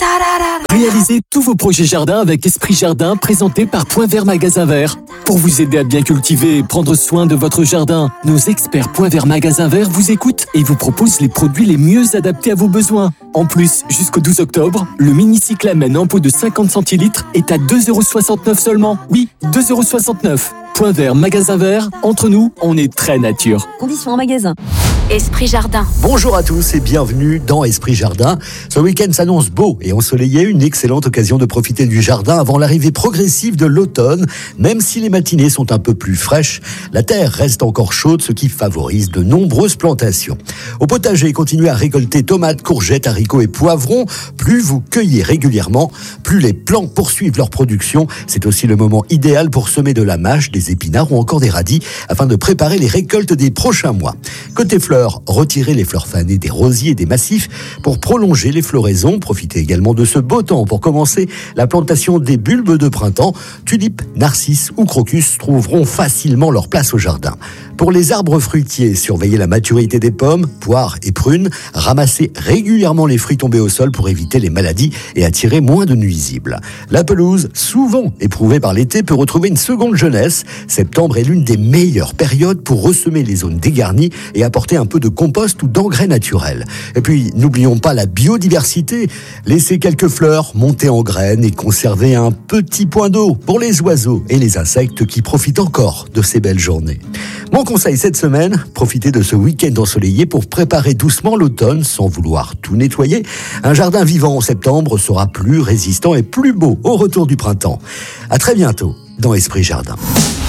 Réalisez tous vos projets jardin avec Esprit Jardin, présenté par Point Vert Magasin Vert. Pour vous aider à bien cultiver et prendre soin de votre jardin, nos experts Point Vert Magasin Vert vous écoutent et vous proposent les produits les mieux adaptés à vos besoins. En plus, jusqu'au 12 octobre, le mini-cyclamen en pot de 50 centilitres est à 2,69€ seulement. Oui, 2,69€. Point Vert Magasin Vert, entre nous, on est très nature. Conditions en magasin. Esprit Jardin. Bonjour à tous et bienvenue dans Esprit Jardin. Ce week-end s'annonce beau et ensoleillé, une excellente occasion de profiter du jardin avant l'arrivée progressive de l'automne. Même si les matinées sont un peu plus fraîches, la terre reste encore chaude, ce qui favorise de nombreuses plantations. Au potager, continuez à récolter tomates, courgettes, haricots et poivrons. Plus vous cueillez régulièrement, plus les plants poursuivent leur production. C'est aussi le moment idéal pour semer de la mâche, des épinards ou encore des radis afin de préparer les récoltes des prochains mois. Côté fleurs, retirez les fleurs fanées des rosiers et des massifs pour prolonger les floraisons. Profitez également de ce beau temps pour commencer la plantation des bulbes de printemps. Tulipes, narcisses ou crocus trouveront facilement leur place au jardin. Pour les arbres fruitiers, surveillez la maturité des pommes, poires et prunes. Ramassez régulièrement les fruits tombés au sol pour éviter les maladies et attirer moins de nuisibles. La pelouse, souvent éprouvée par l'été, peut retrouver une seconde jeunesse. Septembre est l'une des meilleures périodes pour ressemer les zones dégarnies et apporter un peu de compost ou d'engrais naturels. Et puis, n'oublions pas la biodiversité. Laissez quelques fleurs monter en graines et conservez un petit point d'eau pour les oiseaux et les insectes qui profitent encore de ces belles journées. Mon conseil cette semaine, profitez de ce week-end ensoleillé pour préparer doucement l'automne sans vouloir tout nettoyer. Un jardin vivant en septembre sera plus résistant et plus beau au retour du printemps. À très bientôt dans Esprit Jardin.